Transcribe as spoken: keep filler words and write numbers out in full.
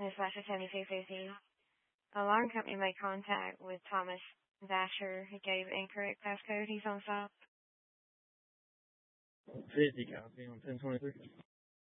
This last seventy-two fifty. Alarm company made contact with Thomas Vasher, who gave incorrect passcode. He's on stop. fifty copy on ten twenty-three.